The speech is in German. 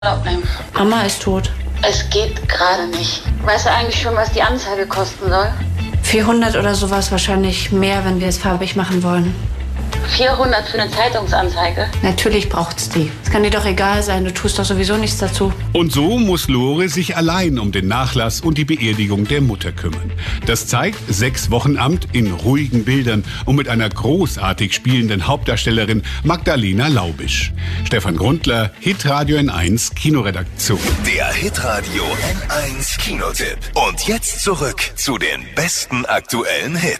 Urlaub nehmen. Mama ist tot. Es geht gerade nicht. Weißt du eigentlich schon, was die Anzeige kosten soll? 400 oder sowas, wahrscheinlich mehr, wenn wir es farbig machen wollen. 400 für eine Zeitungsanzeige? Natürlich braucht's die. Es kann dir doch egal sein, du tust doch sowieso nichts dazu. Und so muss Lore sich allein um den Nachlass und die Beerdigung der Mutter kümmern. Das zeigt 6 Wochen Amt in ruhigen Bildern und mit einer großartig spielenden Hauptdarstellerin Magdalena Laubisch. Stefan Grundler, Hitradio N1 Kinoredaktion. Der Hitradio N1 Kinotipp. Und jetzt zurück zu den besten aktuellen Hits.